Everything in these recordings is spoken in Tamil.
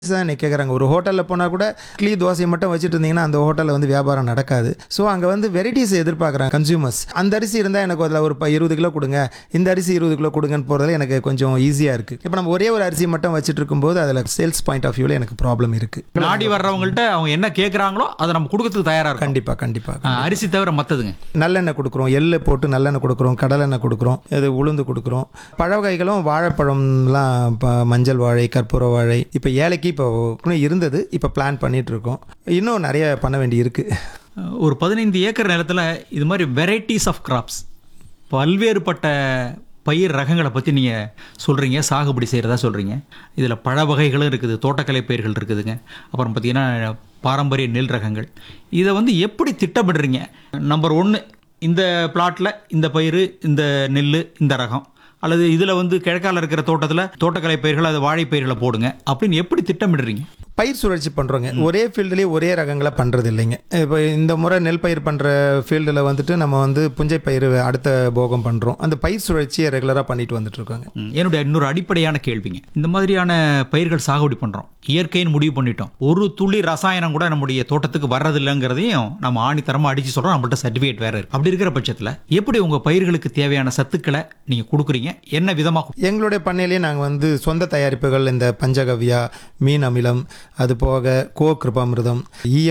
தான் இன்னைக்கு கேட்குறாங்க. ஒரு ஹோட்டலில் போனால் கூட இட்லி தோசையை மட்டும் வச்சுட்டு இருந்தீங்கன்னா அந்த ஹோட்டலில் வந்து வியாபாரம் நடக்காது. ஸோ அங்கே வந்து வெரைட்டிஸ் எதிர்பார்க்குறாங்க கன்சியூமர்ஸ். அந்த அரிசி இருந்தால் எனக்கு அதில் ஒரு 20 கிலோ கொடுங்க, இந்த அரிசி 20 கிலோ கொடுங்கன்னு போகிறதுல எனக்கு கொஞ்சம் ஈஸியாக இருக்குது. இப்போ நம்ம ஒரே ஒரு அரிசி மட்டும் வச்சுட்டு இருக்கும்போது அதில் சேல்ஸ் பாயிண்ட் ஆஃப் வியூவில் எனக்கு ப்ராப்ளம் இருக்குது. நாடி வர்றவங்கள்ட்ட அவங்க என்ன கேட்குறாங்களோ அதை நம்ம கொடுக்கறதுக்கு தயாராக இருக்கும். கண்டிப்பாக கண்டிப்பாக. அரிசி தவிர மற்றதுங்க. நல்லெண்ணெய் கொடுக்குறோம், எள்ளு போட்டு நல்லெண்ணெய் கொடுக்குறோம், கடலெண்ணெய் கொடுக்குறோம், இது உளுந்து கொடுக்குறோம். பழ வகைகளும் வாழைப்பழம்லாம் இப்போ மஞ்சள் வாழை, கற்பூர வாழை, இப்போ ஏலைக்கு இப்போ இருந்தது, இப்போ பிளான் பண்ணிட்டு இருக்கோம். இன்னும் நிறைய பண்ண வேண்டி இருக்கு. ஒரு 15 ஏக்கர் நிலத்தில் இது மாதிரி வெரைட்டிஸ் ஆஃப் கிராப்ஸ், பல்வேறுபட்ட பயிர் ரகங்களை பற்றி நீங்கள் சொல்கிறீங்க, சாகுபடி செய்கிறதா சொல்கிறீங்க. இதில் பழ வகைகளும் இருக்குது, தோட்டக்கலை பயிர்கள் இருக்குதுங்க, அப்புறம் பார்த்திங்கன்னா பாரம்பரிய நெல் ரகங்கள். இதை வந்து எப்படி திட்டமிடுறீங்க? நம்பர் 1, இந்த பிளாட்டில் இந்த பயிர், இந்த நெல், இந்த ரகம், அல்லது இதில் வந்து கிழக்கால இருக்கிற தோட்டத்தில் தோட்டக்கலை பயிர்கள், அது வாழை பயிர்களை போடுங்க அப்படின்னு எப்படி திட்டமிடுறீங்க? பயிர் சுழற்சி பண்ணுறோங்க. ஒரே ஃபீல்டுலேயே ஒரே ரகங்களை பண்ணுறது இல்லைங்க. இப்போ இந்த முறை நெல் பயிர் பண்ணுற ஃபீல்டில் வந்துட்டு நம்ம வந்து புஞ்சை பயிர் அடுத்த போகம் பண்ணுறோம். அந்த பயிர் சுழற்சியை ரெகுலராக பண்ணிட்டு வந்துட்டு இருக்காங்க. என்னுடைய இன்னொரு அடிப்படையான கேள்விங்க, இந்த மாதிரியான பயிர்கள் சாகுபடி பண்ணுறோம், இயற்கைன்னு முடிவு பண்ணிட்டோம், ஒரு துளி ரசாயனம் கூட நம்முடைய தோட்டத்துக்கு வர்றதில்லைங்கிறதையும் நம்ம ஆணித்தரமாக அடித்து சொல்கிறோம். நம்மள்ட்ட சர்டிஃபிகேட் வேறு இருக்குது. அப்படி இருக்கிற பட்சத்தில் எப்படி உங்கள் பயிர்களுக்கு தேவையான சத்துக்களை நீங்கள் கொடுக்குறீங்க? என்ன விதமாக? எங்களுடைய பண்ணையிலேயே நாங்கள் வந்து சொந்த தயாரிப்புகள், இந்த பஞ்சகவ்யா, மீன் அமிலம், அது போக கிருபாமிர்தம்,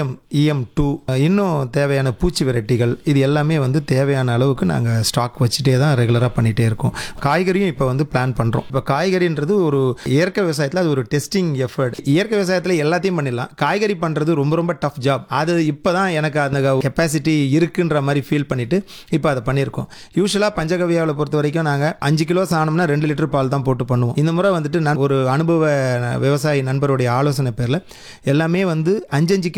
EM2, இன்னும் தேவையான பூச்சி வெரைட்டிகள், இது எல்லாமே வந்து தேவையான அளவுக்கு நாங்கள் ஸ்டாக் வச்சுட்டே தான் ரெகுலராக பண்ணிகிட்டே இருக்கோம். காய்கறியும் இப்போ வந்து பிளான் பண்ணுறோம். இப்போ காய்கறின்றது ஒரு இயற்கை விவசாயத்தில் அது ஒரு டெஸ்டிங் எஃபர்ட். இயற்கை விவசாயத்தில் எல்லாத்தையும் பண்ணிடலாம், காய்கறி பண்ணுறது ரொம்ப ரொம்ப டஃப் ஜாப். அது இப்போ தான் எனக்கு அந்த கெப்பாசிட்டி இருக்குன்ற மாதிரி ஃபீல் பண்ணிவிட்டு இப்போ அதை பண்ணியிருக்கோம். யூஸ்வலாக பஞ்சகவ்யாவில் பொறுத்த வரைக்கும் நாங்கள் 5 கிலோ சாணம்னா 2 லிட்டர் பால் தான் போட்டு பண்ணுவோம். இந்த முறை வந்துட்டு நான் ஒரு அனுபவ விவசாயி நண்பருடைய ஆலோசனை பேரில் எல்லாமே வந்து 5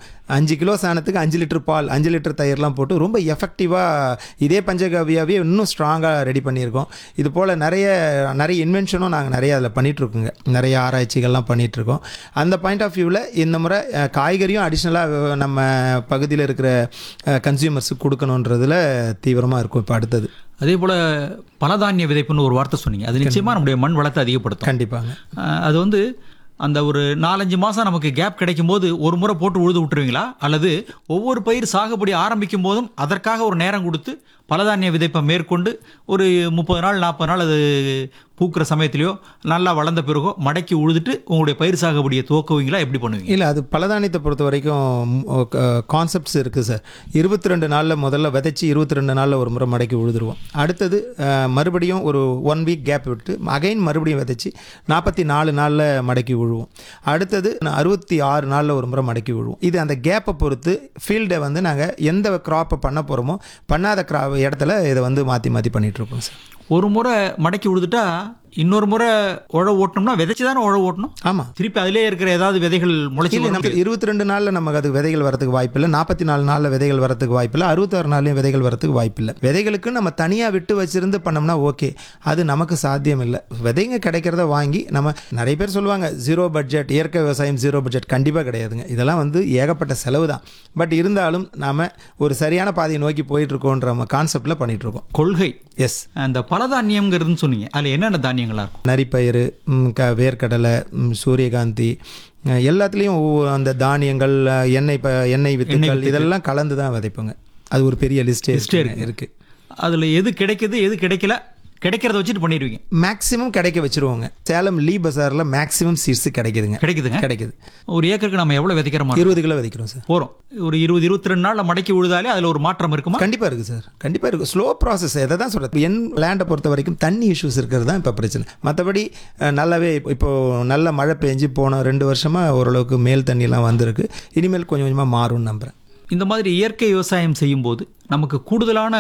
கிலோ சாணத்துக்கு 5 லிட்டர் பால், 5 லிட்டர் தயிர்லாம் போட்டு ரொம்ப எஃபெக்டிவாக இதே பஞ்சகவ்யாவே இன்னும் ஸ்ட்ராங்காக ரெடி பண்ணியிருக்கோம். இது போல் நிறைய இன்வென்ஷனும் நாங்கள் நிறைய அதில் பண்ணிகிட்ருக்கோங்க. நிறைய ஆராய்ச்சிகள்லாம் பண்ணிகிட்ருக்கோம். அந்த பாயிண்ட் ஆஃப் வியூவில் இந்த முறை காய்கறியும் அடிஷ்னலாக நம்ம பகுதியில் இருக்கிற கன்சியூமர்ஸுக்கு கொடுக்கணுன்றதுல தீவிரமாக இருக்கும். இப்போ அடுத்தது அதே போல் பலதானிய விதைப்புன்னு ஒரு வார்த்தை சொன்னீங்க. அது நிச்சயமாக நம்முடைய மண் வளத்தை அதிகப்படுத்தும். கண்டிப்பாங்க. அது வந்து அந்த ஒரு 4-5 மாதம் நமக்கு கேப் கிடைக்கும் போது ஒரு முறை போட்டு உழுது விட்டுருவீங்களா, அல்லது ஒவ்வொரு பயிர் சாகுபடி ஆரம்பிக்கும் போதும் அதற்காக ஒரு நேரம் கொடுத்து பலதானிய விதைப்பை மேற்கொண்டு ஒரு 30 நாள் 40 நாள் அது பூக்கிற சமயத்திலையோ நல்லா வளர்ந்த பிறகோ மடக்கி உழுதுட்டு உங்களுடைய பயிர் சாகுபடியை துவக்குவீங்களா? எப்படி பண்ணுவீங்க? இல்லை, அது பலதானியத்தை பொறுத்த வரைக்கும் கான்செப்ட்ஸ் இருக்குது சார். 22 நாளில் முதல்ல விதைச்சி 22 நாளில் ஒரு முறை மடக்கி உழுதுருவோம். அடுத்தது மறுபடியும் ஒரு 1 வீக் கேப் விட்டு அகைன் மறுபடியும் விதைச்சி 44 நாளில் மடக்கி உழுவோம். அடுத்தது 66 நாளில் ஒரு முறை மடக்கி உழுவோம். இது அந்த கேப்பை பொறுத்து ஃபீல்டை வந்து நாங்கள் எந்த கிராப்பை பண்ண போகிறோமோ பண்ணாத இடத்துல இதை வந்து மாற்றி பண்ணிகிட்ருக்கோம் சார். ஒரு முறை மடக்கி உழுதுட்டா இன்னொரு முறை உழவு ஓட்டணும்னா விதைச்சி தானே உழவு ஓட்டணும். ஆமாம், திருப்பி அதிலே இருக்கிற ஏதாவது விதைகள் முளைச்சி நமக்கு 22 நாளில் நமக்கு அது விதைகள் வரதுக்கு வாய்ப்பில்லை, 44 நாளில் விதைகள் வரதுக்கு வாய்ப்பில்லை, 66 நாள்லையும் விதைகள் வரதுக்கு வாய்ப்பில்லை. விதைகளுக்கு நம்ம தனியாக விட்டு வச்சிருந்து பண்ணோம்னா ஓகே, அது நமக்கு சாத்தியம் இல்லை. விதைங்க கிடைக்கிறத வாங்கி நம்ம நிறைய பேர் சொல்லுவாங்க 0 பட்ஜெட், இயற்கை விவசாயம் 0 பட்ஜெட். கண்டிப்பாக கிடையாதுங்க. இதெல்லாம் வந்து ஏகப்பட்ட செலவு தான். பட் இருந்தாலும் நாம் ஒரு சரியான பாதையை நோக்கி போயிட்டுருக்கோன்ற நம்ம கான்செப்டில் பண்ணிகிட்ருக்கோம். கொள்கை. எஸ். அந்த பலதானியம்ங்கிறதுன்னு சொன்னீங்க, அதில் என்னென்ன தானியங்களாக இருக்கும்? நரிப்பயிறு, வேர்க்கடலை, சூரியகாந்தி, எல்லாத்துலேயும் அந்த தானியங்கள், எண்ணெய் வித்துக்கள், இதெல்லாம் கலந்து தான் விதைப்போங்க. அது ஒரு பெரிய லிஸ்டே இருக்குது. அதில் எது கிடைக்குது எது கிடைக்கல, கிடைக்கிறத வச்சுட்டு பண்ணிடுவீங்க? மேக்ஸிமம் கிடைக்க வச்சுருவோங்க. சேலம் லீ பஸாரில் மேக்ஸிமம் சீட்ஸ் கிடைக்குதுங்க. கிடைக்குது. ஒரு ஏக்கருக்கு நம்ம எவ்வளோ விதைக்கிறோமா? 20 கிலோ விதைக்கிறோம் சார். போகிறோம். ஒரு 20-22 நாளில் மடக்கி உழுதாலே அதில் ஒரு மாற்றம் இருக்குமா? கண்டிப்பாக இருக்குது சார், கண்டிப்பாக இருக்குது. Slow process. எதை தான் சொல்கிறது, என் லேண்டை பொறுத்த வரைக்கும் தண்ணி இஷ்யூஸ் இருக்கிறது தான் இப்போ பிரச்சனை. மற்றபடி நல்லாவே இப்போது நல்ல மழை பெஞ்சு போன 2 வருஷமாக ஓரளவுக்கு மேல் தண்ணியெலாம் வந்திருக்கு. இனிமேல் கொஞ்சம் கொஞ்சமாக மாறும்னு நம்புகிறேன். இந்த மாதிரி இயற்கை விவசாயம் செய்யும்போது நமக்கு கூடுதலான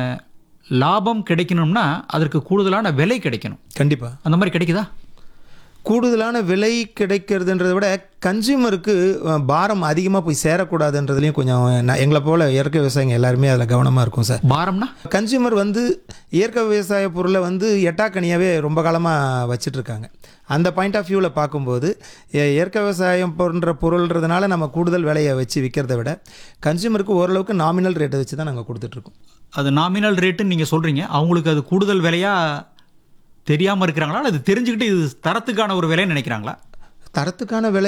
லாபம் கிடைக்கணும்னா அதற்கு கூடுதலான விலை கிடைக்கணும். கண்டிப்பாக. அந்த மாதிரி கிடைக்குதா? கூடுதலான விலை கிடைக்கிறதுன்றதை விட கன்சியூமருக்கு பாரம் அதிகமாக போய் சேரக்கூடாதுன்றதுலையும் கொஞ்சம் எங்களை போல் இயற்கை விவசாயிங்க எல்லாருமே அதில் கவனமாக இருக்கும் சார். பாரம்னா கன்சியூமர் வந்து இயற்கை விவசாய பொருளை வந்து எட்டாக்கனியாகவே ரொம்ப காலமாக வச்சிட்ருக்காங்க. அந்த பாயிண்ட் ஆஃப் வியூவில் பார்க்கும்போது இயற்கை விவசாயம் போன்ற பொருள்ன்றதுனால நம்ம கூடுதல் விலையை வச்சு விற்கிறத விட கன்சியூமருக்கு ஓரளவுக்கு நாமினல் ரேட்டை வச்சு தான் நாங்கள் கொடுத்துட்ருக்கோம். அது நாமினல் ரேட்டுன்னு நீங்கள் சொல்கிறீங்க, அவங்களுக்கு அது கூடுதல் விலையாக தெரியாமல் இருக்கிறாங்களா, அது தெரிஞ்சுக்கிட்டு இது தரத்துக்கான ஒரு விலைன்னு நினைக்கிறாங்களா? தரத்துக்கான விலை